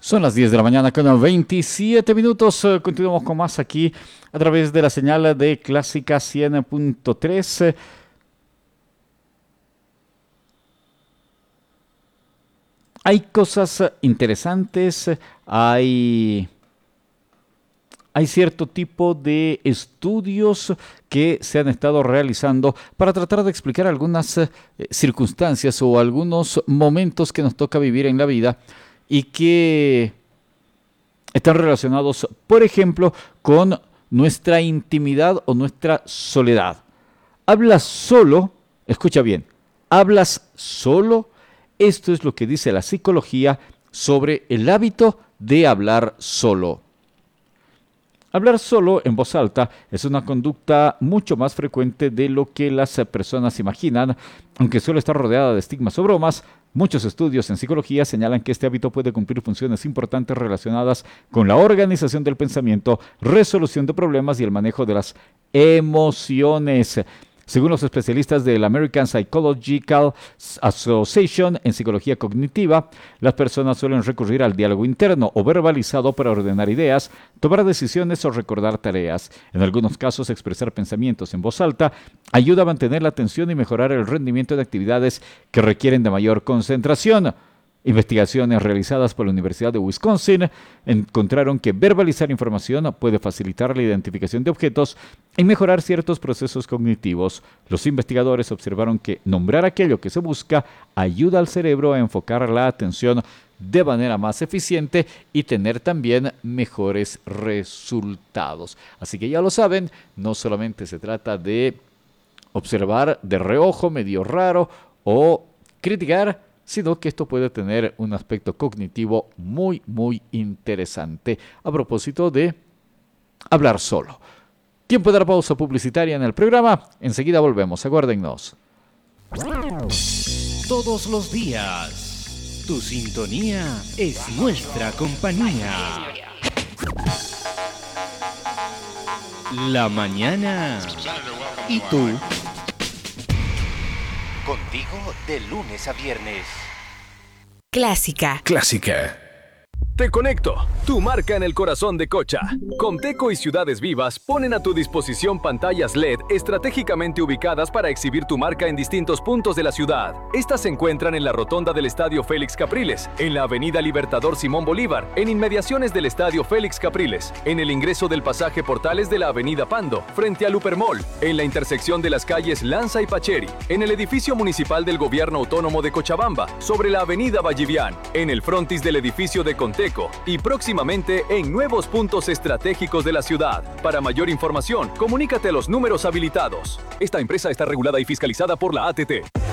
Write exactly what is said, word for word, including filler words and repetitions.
Son las diez de la mañana con veintisiete minutos. Eh, Continuamos con más aquí a través de la señal de Clásica cien punto tres. Eh, Hay cosas eh, interesantes, eh, hay, hay cierto tipo de estudios que se han estado realizando para tratar de explicar algunas eh, circunstancias o algunos momentos que nos toca vivir en la vida y que están relacionados, por ejemplo, con nuestra intimidad o nuestra soledad. Hablas solo, escucha bien, hablas solo. Esto es lo que dice la psicología sobre el hábito de hablar solo. Hablar solo en voz alta es una conducta mucho más frecuente de lo que las personas imaginan, aunque suele estar rodeada de estigmas o bromas. Muchos estudios en psicología señalan que este hábito puede cumplir funciones importantes relacionadas con la organización del pensamiento, resolución de problemas y el manejo de las emociones. Según los especialistas del American Psychological Association en psicología cognitiva, las personas suelen recurrir al diálogo interno o verbalizado para ordenar ideas, tomar decisiones o recordar tareas. En algunos casos, expresar pensamientos en voz alta ayuda a mantener la atención y mejorar el rendimiento de actividades que requieren de mayor concentración. Investigaciones realizadas por la Universidad de Wisconsin encontraron que verbalizar información puede facilitar la identificación de objetos y mejorar ciertos procesos cognitivos. Los investigadores observaron que nombrar aquello que se busca ayuda al cerebro a enfocar la atención de manera más eficiente y tener también mejores resultados. Así que ya lo saben, no solamente se trata de observar de reojo, medio raro o criticar, sino que esto puede tener un aspecto cognitivo muy, muy interesante. A propósito de hablar solo. Tiempo de la pausa publicitaria en el programa. Enseguida volvemos. Aguárdennos. Todos los días, tu sintonía es nuestra compañía. La mañana y tú. Contigo de lunes a viernes. Clásica. Clásica. Te conecto, tu marca en el corazón de Cocha. Comteco y Ciudades Vivas ponen a tu disposición pantallas L E D estratégicamente ubicadas para exhibir tu marca en distintos puntos de la ciudad. Estas se encuentran en la rotonda del Estadio Félix Capriles, en la avenida Libertador Simón Bolívar, en inmediaciones del Estadio Félix Capriles, en el ingreso del pasaje Portales de la avenida Pando, frente al Lupermall, en la intersección de las calles Lanza y Pacheri, en el edificio municipal del Gobierno Autónomo de Cochabamba, sobre la avenida Vallivian, en el frontis del edificio de Conteco, y próximamente en nuevos puntos estratégicos de la ciudad. Para mayor información, comunícate a los números habilitados. Esta empresa está regulada y fiscalizada por la A T T.